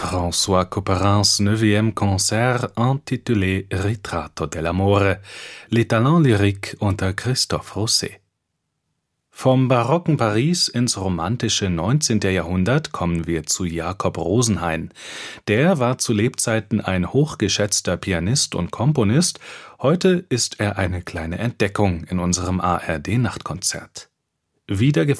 François Couperins 9e Concert intitulé Ritratto dell'amore, les talents lyriques unter Christophe Rousset. Vom barocken Paris ins romantische 19. Jahrhundert kommen wir zu Jakob Rosenhain. Der war zu Lebzeiten ein hochgeschätzter Pianist und Komponist. Heute ist er eine kleine Entdeckung in unserem ARD-Nachtkonzert. Wieder